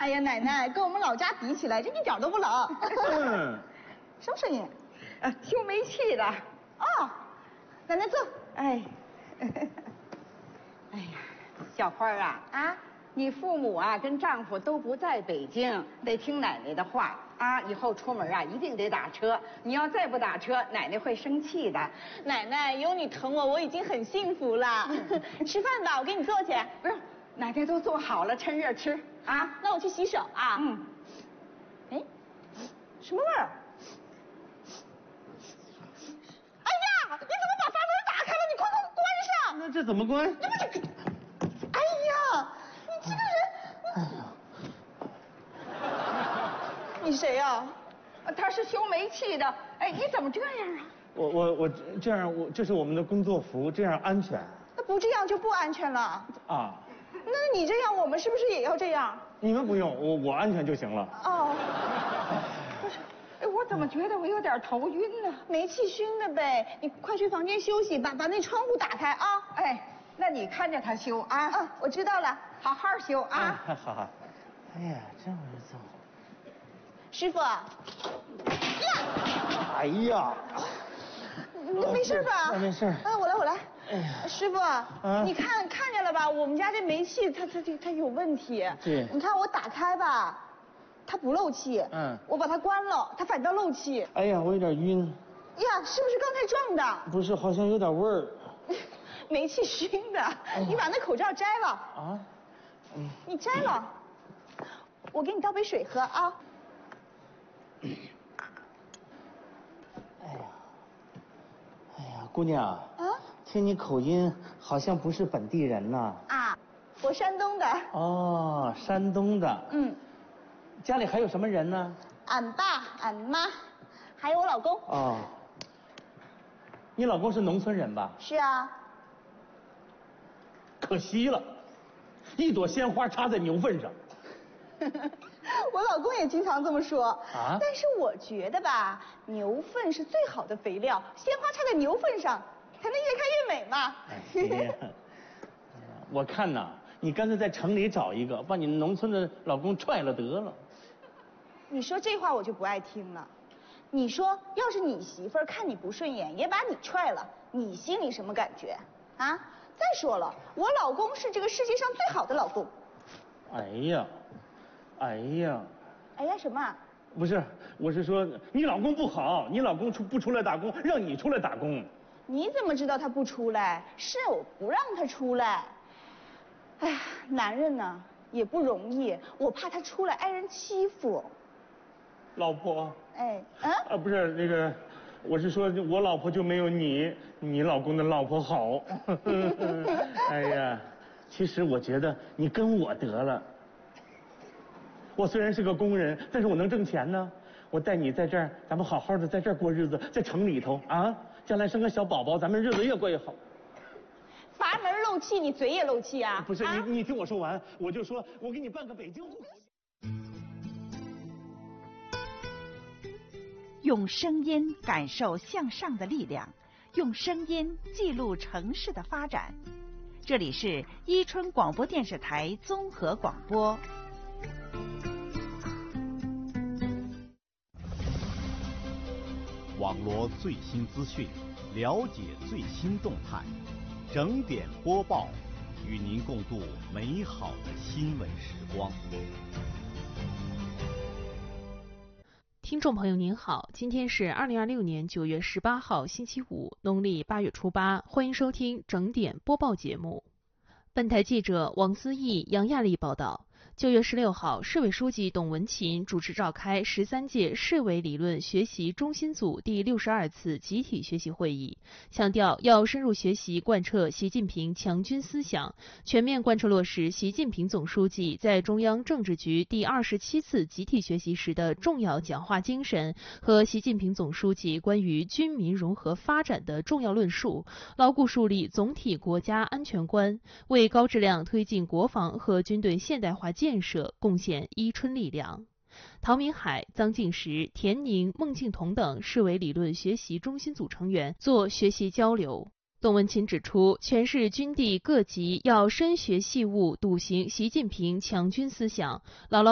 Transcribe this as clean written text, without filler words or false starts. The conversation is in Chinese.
哎呀，奶奶，跟我们老家比起来，这一点都不冷。什么声音？ 修煤气的。 哦，奶奶坐。 哎，哎呀，小花啊，你父母跟丈夫都不在北京，得听奶奶的话啊。以后出门一定得打车。你要再不打车，奶奶会生气的。 奶奶有你疼我，我已经很幸福了。吃饭吧，我给你做去。 不是，奶奶都做好了，趁热吃啊。 那我去洗手啊。哎，什么味儿？哎呀，你怎么把阀门打开了？你快给我关上！ 那这怎么关？ 这不是……哎呀，你这个人！哎呀，你谁呀？ 他是修煤气的。哎，你怎么这样啊？ 我这样，这是我们的工作服，这样安全。 那不这样就不安全了啊？ 那你这样，我们是不是也要这样？ 你们不用，我安全就行了。 哦。 不是，哎，我怎么觉得我有点头晕呢？ 煤气熏的呗。你快去房间休息，把那窗户打开啊。 哎，那你看着他修啊。 我知道了， 好好修啊。 好。哎呀，这么走。 师傅。呀！ 哎呀， 你没事吧？ 没事。 我来。 哎呀， 师傅，你看见了吧？我们家这煤气它有问题。 对。 你看我打开吧，它不漏气。我把它关了，它反倒漏气。 哎呀，我有点晕。 呀，是不是刚才撞的？ 不是，好像有点味儿。 煤气熏的。你把那口罩摘了。 啊？ 你摘了，我给你倒杯水喝啊。 哎呀，姑娘。听你口音，好像不是本地人呐。 我山东的。 哦，山东的。家里还有什么人呢？ 俺爸、俺妈，还有我老公。 哦。你老公是农村人吧？ 是啊。 可惜了，一朵鲜花插在牛粪上。 我老公也经常这么说。但是我觉得吧，牛粪是最好的肥料，鲜花插在牛粪上，才能越看越美嘛。 哎呀，我看呐，你干脆在城里找一个，把你农村的老公踹了得了。 你说这话我就不爱听了。你说，要是你媳妇儿看你不顺眼，也把你踹了，你心里什么感觉啊？再说了，我老公是这个世界上最好的老公。 哎呀什么？ 不是，我是说你老公不好，你老公不出来打工，让你出来打工。 你怎么知道他不出来？是我不让他出来。哎呀，男人呢也不容易，我怕他出来挨人欺负。 老婆。不是那个，我是说我老婆就没有你老公的老婆好。哎呀，其实我觉得你跟我得了。我虽然是个工人，但是我能挣钱呢。我带你在这儿，咱们好好的在这儿过日子，在城里头啊，将来生个小宝宝，咱们日子越过越好。 阀门漏气，你嘴也漏气啊？ 不是，你听我说完，我就说我给你办个北京户口。 用声音感受向上的力量，用声音记录城市的发展。这里是伊春广播电视台综合广播。 网罗最新资讯，了解最新动态，整点播报，与您共度美好的新闻时光。 听众朋友您好，今天是2026年9月18号星期五，农历8月初8，欢迎收听整点播报节目。本台记者王思义、杨亚丽报道。9月16号，市委书记董文勤主持召开13届市委理论学习中心组第62次集体学习会议，强调要深入学习贯彻习近平强军思想，全面贯彻落实习近平总书记在中央政治局第27次集体学习时的重要讲话精神和习近平总书记关于军民融合发展的重要论述，牢固树立总体国家安全观，为高质量推进国防和军队现代化建设贡献伊春力量。陶明海、臧敬实、田宁、孟庆彤等市委理论学习中心组成员做学习交流。董文勤指出，全市军地各级要深学细悟，笃行习近平强军思想，牢牢